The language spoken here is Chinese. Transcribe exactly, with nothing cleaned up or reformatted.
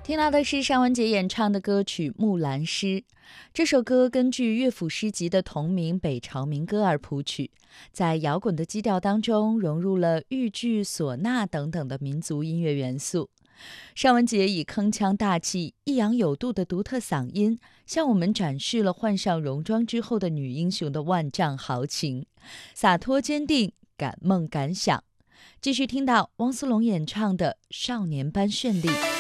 听到的是尚雯婕演唱的歌曲《木兰诗》。这首歌根据乐府诗集的同名北朝民歌而谱曲，在摇滚的基调当中融入了豫剧、唢呐等等的民族音乐元素。尚雯婕以铿锵大气、抑扬有度的独特嗓音，向我们展示了换上戎装之后的女英雄的万丈豪情，洒脱坚定，敢梦敢想。继续听到汪苏泷演唱的《少年般绚丽》。